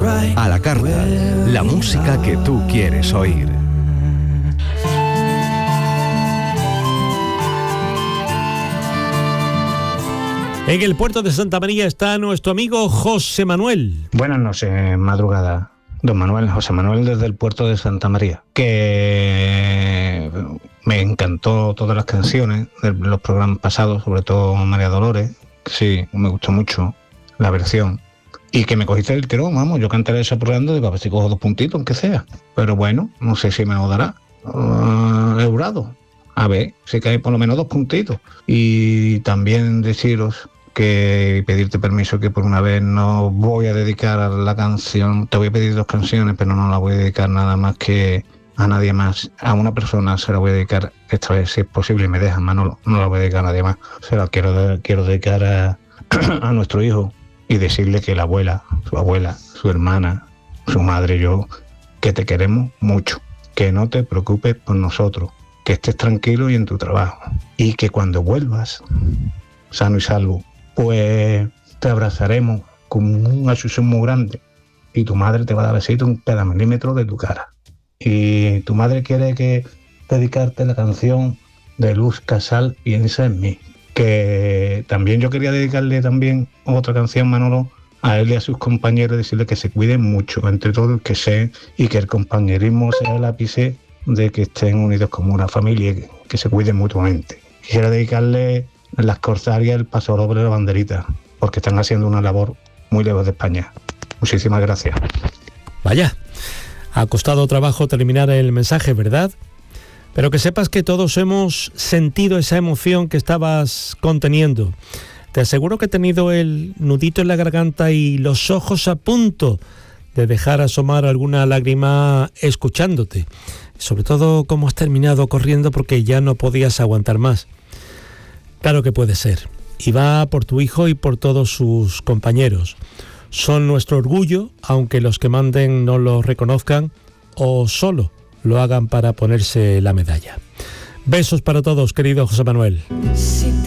A la carta, la música que tú quieres oír. En el puerto de Santa María está nuestro amigo José Manuel. Buenas noches, madrugada. Don Manuel, José Manuel desde el puerto de Santa María. Que me encantó todas las canciones de los programas pasados, sobre todo María Dolores. Sí, me gustó mucho la versión. Y que me cogiste el tirón, vamos, yo cantaré ese programa, digo, a ver si cojo 2 puntitos, aunque sea. Pero bueno, no sé si me lo dará. Eurado. A ver, si cae por lo menos 2 puntitos. Y también deciros que pedirte permiso que por una vez no voy a dedicar a la canción, te voy a pedir 2 canciones, pero no la voy a dedicar nada más que a nadie más, a una persona se la voy a dedicar esta vez, si es posible, me dejan, Manolo, no la voy a dedicar a nadie más, se la quiero dedicar a nuestro hijo y decirle que la abuela, su hermana, su madre y yo, que te queremos mucho, que no te preocupes por nosotros, que estés tranquilo y en tu trabajo y que cuando vuelvas sano y salvo, pues te abrazaremos con un achuchón muy grande y tu madre te va a dar besito en cada milímetro de tu cara. Y tu madre quiere que dedicarte la canción de Luz Casal, Piensa en mí. Que también yo quería dedicarle también otra canción, Manolo, a él y a sus compañeros, decirle que se cuiden mucho, entre todos, que se y que el compañerismo sea el ápice de que estén unidos como una familia, que se cuiden mutuamente. Quisiera dedicarle las corsarias el paso doble de la banderita, porque están haciendo una labor muy lejos de España. Muchísimas gracias. Vaya, ha costado trabajo terminar el mensaje, ¿verdad? Pero que sepas que todos hemos sentido esa emoción que estabas conteniendo. Te aseguro que he tenido el nudito en la garganta y los ojos a punto de dejar asomar alguna lágrima escuchándote. Sobre todo cómo has terminado corriendo porque ya no podías aguantar más. Claro que puede ser. Y va por tu hijo y por todos sus compañeros. Son nuestro orgullo, aunque los que manden no lo reconozcan o solo lo hagan para ponerse la medalla. Besos para todos, querido José Manuel.